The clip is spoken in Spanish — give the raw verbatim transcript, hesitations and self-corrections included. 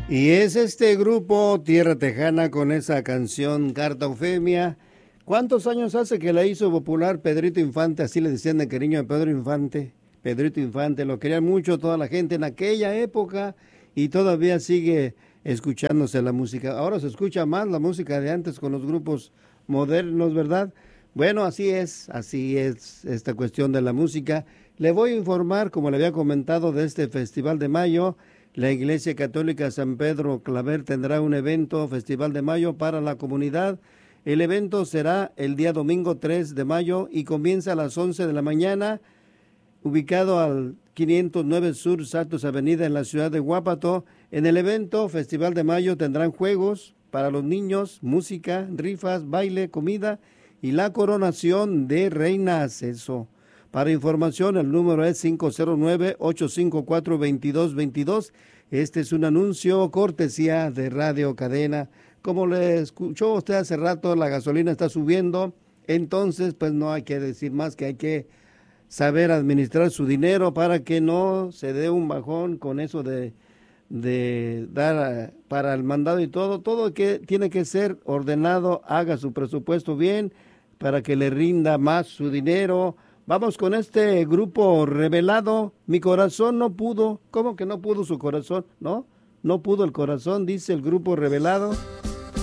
Y es este grupo Tierra Tejana con esa canción Carta Eufemia. ¿Cuántos años hace que la hizo popular Pedrito Infante? Así le decían de cariño a Pedro Infante. Pedrito Infante, lo querían mucho toda la gente en aquella época y todavía sigue escuchándose la música. Ahora se escucha más la música de antes con los grupos modernos, ¿verdad? Bueno, así es, así es esta cuestión de la música. Le voy a informar, como le había comentado, de este Festival de Mayo. La Iglesia Católica San Pedro Claver tendrá un evento, Festival de Mayo, para la comunidad. El evento será el día domingo tres de mayo y comienza a las once de la mañana, ubicado al quinientos nueve Sur Santos Avenida en la ciudad de Huápato. En el evento, Festival de Mayo, tendrán juegos para los niños, música, rifas, baile, comida y la coronación de Reina Acceso. Para información, el número es cinco cero nueve, ocho cinco cuatro, dos dos dos dos. Este es un anuncio cortesía de Radio Cadena. Como le escuchó usted hace rato, la gasolina está subiendo, entonces pues no hay que decir más que hay que saber administrar su dinero para que no se dé un bajón con eso de, de dar para el mandado y todo. Todo que tiene que ser ordenado, haga su presupuesto bien para que le rinda más su dinero. Vamos con este grupo revelado. Mi corazón no pudo. ¿Cómo que no pudo su corazón? ¿No? No pudo el corazón, dice el grupo revelado.